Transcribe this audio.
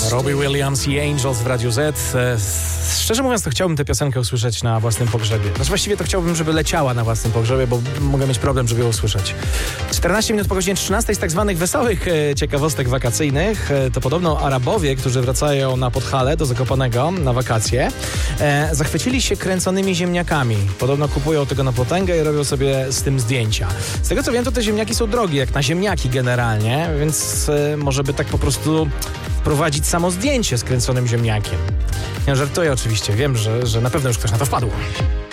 Robbie Williams i Angels w Radiu Z. Szczerze mówiąc, to chciałbym tę piosenkę usłyszeć na własnym pogrzebie. Znaczy właściwie to chciałbym, żeby leciała na własnym pogrzebie, bo mogę mieć problem, żeby ją usłyszeć. 14 minut po godzinie 13 z tak zwanych wesołych ciekawostek wakacyjnych. To podobno Arabowie, którzy wracają na Podhale do Zakopanego na wakacje, zachwycili się kręconymi ziemniakami. Podobno kupują tego na potęgę i robią sobie z tym zdjęcia. Z tego co wiem, to te ziemniaki są drogie, jak na ziemniaki generalnie, więc może by tak po prostu wprowadzić samo zdjęcie z kręconym ziemniakiem. Ja żartuję oczywiście, wiem, że na pewno już ktoś na to wpadł.